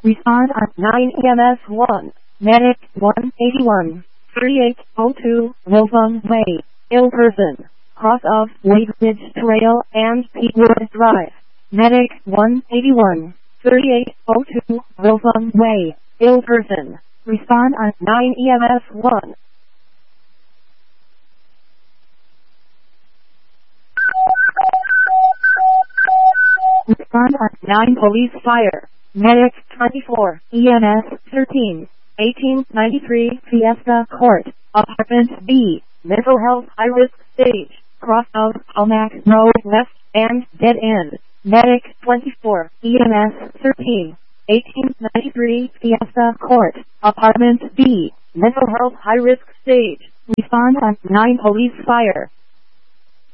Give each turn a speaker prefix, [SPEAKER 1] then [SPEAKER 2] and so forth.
[SPEAKER 1] Respond on 9 EMS 1. Medic 181. 3802 Wilson Way. Ill person. Cross of Wade Ridge Trail and Peakwood Drive. Medic 181. 3802 Wilson Way. Ill person. Respond on 9 EMS 1. Respond on 9 Police Fire. Medic 24, EMS 13, 1893 Fiesta Court, Apartment B, Mental Health High Risk Stage, cross of Palmac Road West and Dead End. Medic 24, EMS 13, 1893 Fiesta Court, Apartment B, Mental Health High Risk Stage. Respond on 9 Police Fire.